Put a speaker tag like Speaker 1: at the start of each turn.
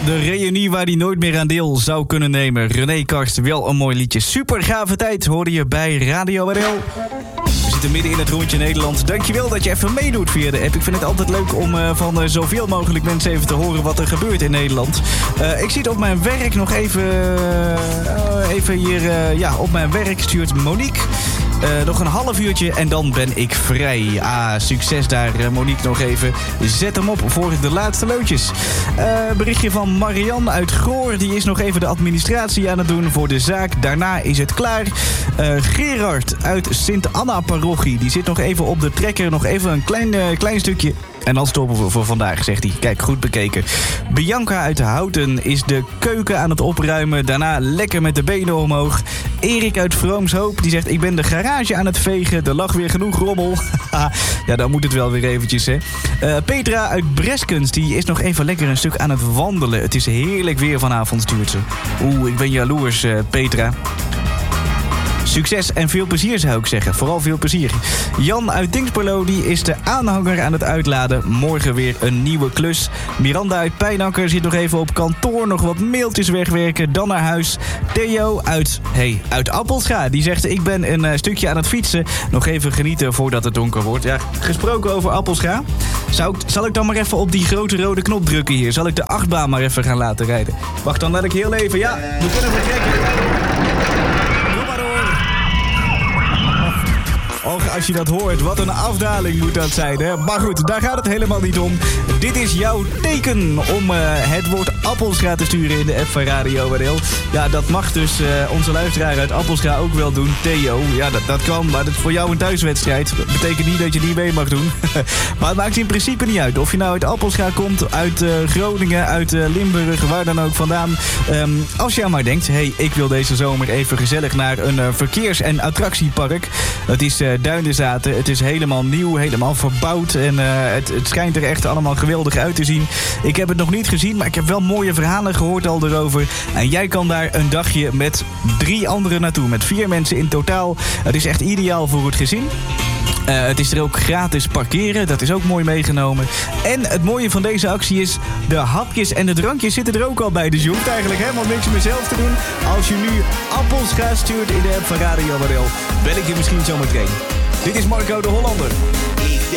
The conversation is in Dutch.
Speaker 1: de reunie waar hij nooit meer aan deel zou kunnen nemen. René Karst, wel een mooi liedje. Super gave tijd hoorde je bij Radio WDL. We zitten midden in het rondje Nederland. Dankjewel dat je even meedoet via de app. Ik vind het altijd leuk om van zoveel mogelijk mensen even te horen wat er gebeurt in Nederland. Ik zie het op mijn werk nog even hier. Op mijn werk stuurt Monique. Nog een half uurtje en dan ben ik vrij. Succes daar, Monique, nog even. Zet hem op voor de laatste loodjes. Berichtje van Marianne uit Goor. Die is nog even de administratie aan het doen voor de zaak. Daarna is het klaar. Gerard uit Sint-Anna-parochie. Die zit nog even op de trekker. Nog even een klein stukje. En dan stoppen we voor vandaag, zegt hij. Kijk, goed bekeken. Bianca uit Houten is de keuken aan het opruimen. Daarna lekker met de benen omhoog. Erik uit Vroomshoop, die zegt... ik ben de garage aan het vegen. Er lag weer genoeg rommel. Ja, dan moet het wel weer eventjes, hè. Petra uit Breskens, die is nog even lekker een stuk aan het wandelen. Het is heerlijk weer vanavond, stuurt ze. Ik ben jaloers, Petra. Succes en veel plezier, zou ik zeggen. Vooral veel plezier. Jan uit Dingsperlo, die is de aanhanger aan het uitladen. Morgen weer een nieuwe klus. Miranda uit Pijnakker zit nog even op kantoor. Nog wat mailtjes wegwerken. Dan naar huis. Theo uit Appelscha. Die zegt, ik ben een stukje aan het fietsen. Nog even genieten voordat het donker wordt. Ja, gesproken over Appelscha. Zal ik dan maar even op die grote rode knop drukken hier? Zal ik de achtbaan maar even gaan laten rijden? Wacht, dan laat ik heel even... Ja, we kunnen vertrekken. Och, als je dat hoort, wat een afdaling moet dat zijn, hè? Maar goed, daar gaat het helemaal niet om. Dit is jouw teken om het woord Appelscha te sturen in de app van Radio WDL. Ja, dat mag dus onze luisteraar uit Appelscha ook wel doen, Theo. Ja, dat kan, maar dat is voor jou een thuiswedstrijd. Dat betekent niet dat je die mee mag doen. Maar het maakt in principe niet uit. Of je nou uit Appelscha komt, uit Groningen, uit Limburg, waar dan ook vandaan. Als je maar denkt, ik wil deze zomer even gezellig naar een verkeers- en attractiepark. Het is Duinenzaten. Het is helemaal nieuw, helemaal verbouwd. En het schijnt er echt allemaal geweldig uit te zien. Ik heb het nog niet gezien, maar ik heb wel mooie verhalen gehoord al erover. En jij kan daar een dagje met 3 anderen naartoe. Met 4 mensen in totaal. Het is echt ideaal voor het gezin. Het is er ook gratis parkeren. Dat is ook mooi meegenomen. En het mooie van deze actie is... de hapjes en de drankjes zitten er ook al bij. Dus je hoeft eigenlijk helemaal niks meer zelf te doen. Als je nu Appelscha stuurt in de app van Radio WDL... bel ik je misschien zo meteen. Dit is Marco de Hollander.